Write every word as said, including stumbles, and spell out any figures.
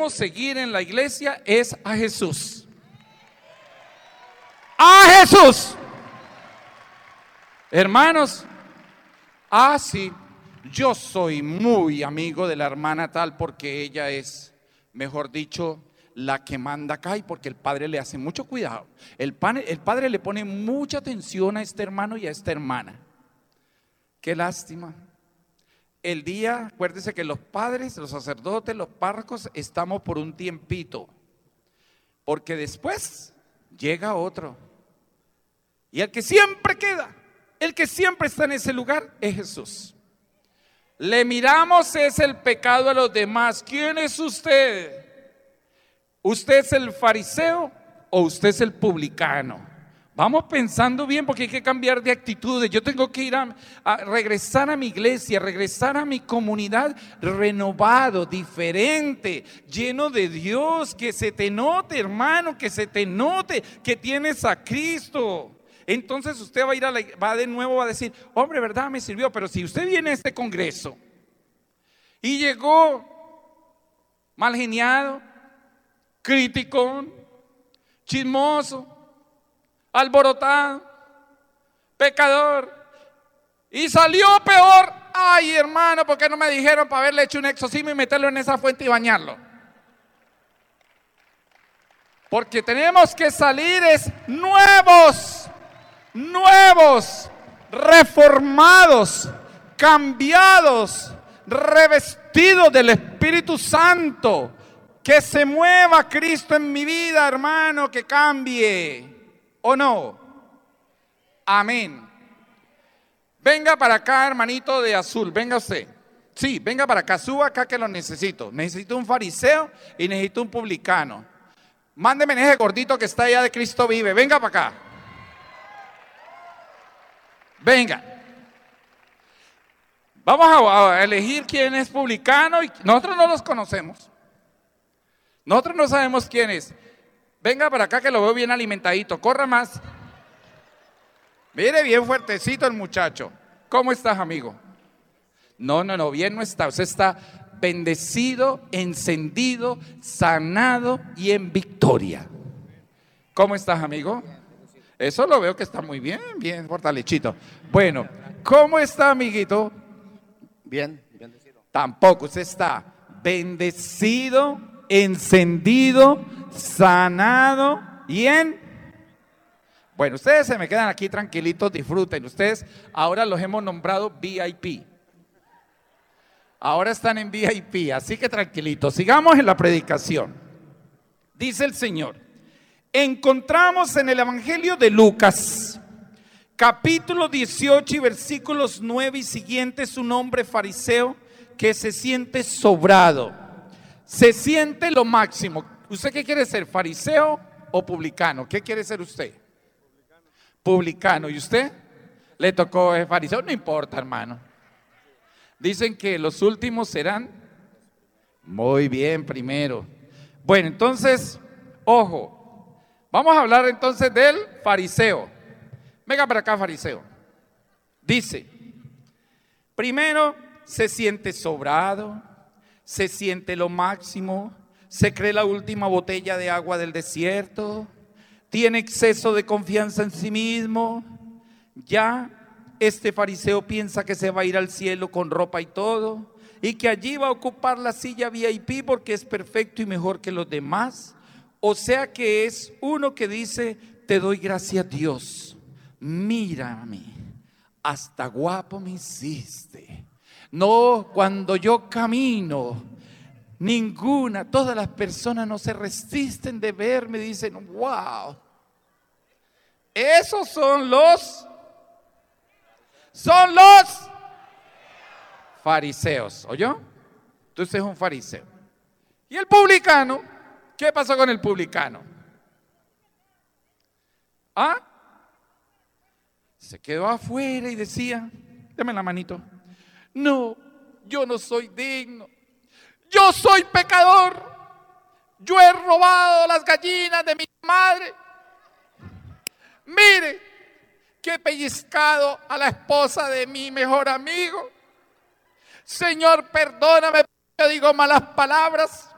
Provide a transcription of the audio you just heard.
queremos seguir en la iglesia es a Jesús. ¡A Jesús! Hermanos, ah, sí, yo soy muy amigo de la hermana tal porque ella es, mejor dicho, la que manda acá y porque el padre le hace mucho cuidado. El, pan, el padre le pone mucha atención a este hermano y a esta hermana. Qué lástima. El día, acuérdese que los padres, los sacerdotes, los párrocos, estamos por un tiempito, porque después llega otro. Y el que siempre queda, el que siempre está en ese lugar es Jesús. Le miramos es el pecado a los demás. ¿Quién es usted? ¿Usted es el fariseo o usted es el publicano? Vamos pensando bien porque hay que cambiar de actitudes. Yo tengo que ir a, a regresar a mi iglesia, regresar a mi comunidad renovado, diferente, lleno de Dios. Que se te note, hermano, que se te note que tienes a Cristo. Entonces usted va a ir a la, va de nuevo va a decir, hombre, verdad, me sirvió. Pero si usted viene a este congreso y llegó mal geniado, criticón, chismoso, alborotado, pecador, y salió peor. Ay, hermano, ¿por qué no me dijeron para haberle hecho un exorcismo y meterlo en esa fuente y bañarlo? Porque tenemos que salir es nuevos, nuevos, reformados, cambiados, revestidos del Espíritu Santo. Que se mueva Cristo en mi vida, hermano, que cambie, ¿o no? Amén. Venga para acá, hermanito de azul, venga usted. Sí, venga para acá, suba acá que lo necesito. Necesito un fariseo y necesito un publicano. Mándeme en ese gordito que está allá de Cristo Vive, venga para acá. Venga. Vamos a, a elegir quién es publicano y nosotros no los conocemos. Nosotros no sabemos quién es. Venga para acá que lo veo bien alimentadito. Corra más. Mire bien fuertecito el muchacho. ¿Cómo estás, amigo? No, no, no, bien no está. Usted está bendecido, encendido, sanado y en victoria. ¿Cómo estás, amigo? Eso lo veo que está muy bien, bien fortalecido. Bueno, ¿cómo está, amiguito? Bien, bendecido. Tampoco, usted está bendecido, encendido, sanado y en... Bueno, ustedes se me quedan aquí tranquilitos, disfruten. Ustedes ahora los hemos nombrado V I P. Ahora están en V I P, así que tranquilitos. Sigamos en la predicación. Dice el Señor, encontramos en el Evangelio de Lucas, capítulo dieciocho y versículos nueve y siguientes, un hombre fariseo que se siente sobrado. Se siente lo máximo. ¿Usted qué quiere ser? ¿Fariseo o publicano? ¿Qué quiere ser usted? Publicano. ¿Y usted? Le tocó el fariseo. No importa, hermano. Dicen que los últimos serán muy bien primero. Bueno, entonces, ojo. Vamos a hablar entonces del fariseo. Venga para acá, fariseo. Dice, primero se siente sobrado. Se siente lo máximo, se cree la última botella de agua del desierto, tiene exceso de confianza en sí mismo. Ya este fariseo piensa que se va a ir al cielo con ropa y todo, y que allí va a ocupar la silla V I P porque es perfecto y mejor que los demás. O sea que es uno que dice, te doy gracias Dios, mírame, hasta guapo me hiciste. No, cuando yo camino, ninguna, todas las personas no se resisten de verme, dicen, wow. Esos son los, son los fariseos, ¿oyó? Entonces es un fariseo. ¿Y el publicano? ¿Qué pasó con el publicano? ¿Ah? Se quedó afuera y decía, deme la manito. No, yo no soy digno. Yo soy pecador. Yo he robado las gallinas de mi madre. Mire, que he pellizcado a la esposa de mi mejor amigo. Señor, perdóname, yo digo malas palabras.